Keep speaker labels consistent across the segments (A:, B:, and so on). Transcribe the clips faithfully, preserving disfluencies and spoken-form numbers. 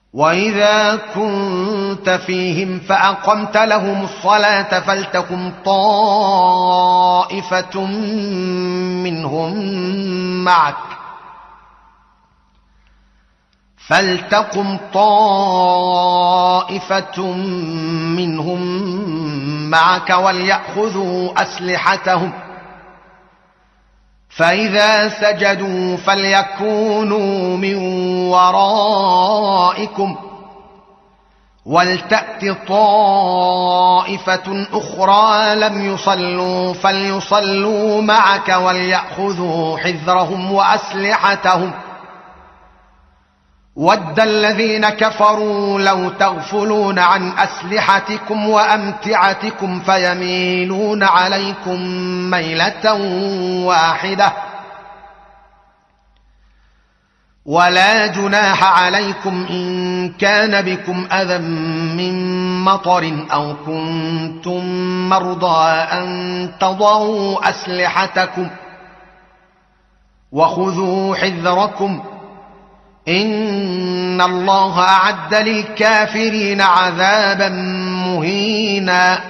A: وإذا كنت فيهم فأقمت لهم الصلاة فلتقم طائفة منهم معك فلتقم طائفة منهم معك وليأخذوا أسلحتهم فإذا سجدوا فليكونوا من ورائكم ولتأت طائفة أخرى لم يصلوا فليصلوا معك وليأخذوا حذرهم وأسلحتهم ود الذين كفروا لو تغفلون عن أسلحتكم وأمتعتكم فيميلون عليكم ميلة واحدة ولا جناح عليكم إن كان بكم أذى من مطر أو كنتم مرضى أن تضعوا أسلحتكم وخذوا حذركم إن الله أعد للكافرين عذابا مهينا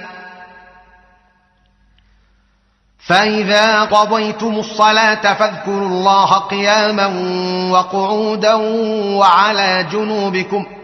A: فإذا قضيتم الصلاة فاذكروا الله قياما وقعودا وعلى جنوبكم